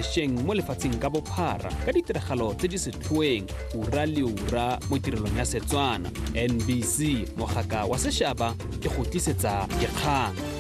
lebišeng mo lefatsheng ka bophara ka ditiragalo tse di setlhoeng ura le ura mo tirelong ya Setswana. NBC mogaka wa sešaba ke go tlisetsa dikgang.